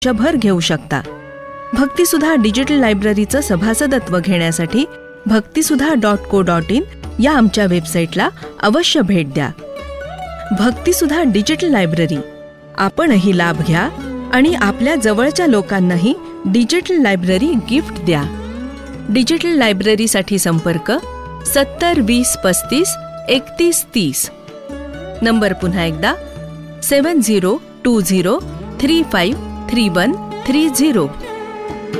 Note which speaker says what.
Speaker 1: वर्षभर घेऊ शकता. भक्तिसुधा डिजिटल लायब्ररीचं सभासदत्व घेण्यासाठी bhaktisuddha.co.in या आमच्या वेबसाईटला अवश्य भेट द्या. भक्तिसुधा डिजिटल लायब्ररी, आपणही लाभ घ्या आणि आपल्या जवळच्या लोकांनाही डिजिटल लायब्ररी गिफ्ट द्या. डिजिटल लायब्ररीसाठी संपर्क 70 20 35 31 30. नंबर पुन्हा एकदा 7020353130.